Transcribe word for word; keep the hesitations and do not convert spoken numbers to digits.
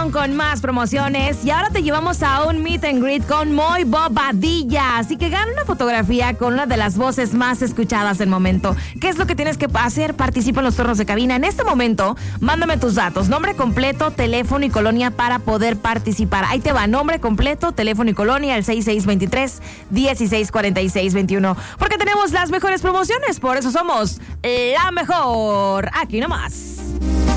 regresaron con más promociones y ahora te llevamos a un meet and greet con Moy Bobadilla. Así que gana una fotografía con una de las voces más escuchadas del momento. ¿Qué es lo que tienes que hacer? Participa en los turnos de cabina. En este momento, mándame tus datos, nombre completo, teléfono y colonia para poder participar. Ahí te va, nombre completo, teléfono y colonia al seis seis dos tres, uno seis cuatro seis dos uno. Porque tenemos las mejores promociones, por eso somos la mejor. Aquí nomás.